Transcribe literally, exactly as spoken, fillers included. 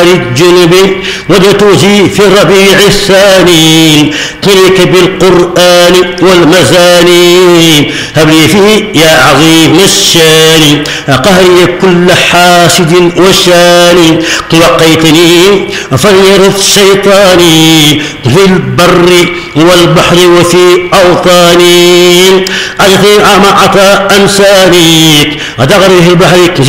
الجنب وجتوزي في الربيع الثاني تلك بالقرآن والمزاني هب لي فيه يا عظيم الشان قهري كل حاسد وشان توقيتني فليرث شيطاني في البر والبحر وفي أوطاني أجثي عام عطاء أنساني ودغره البحر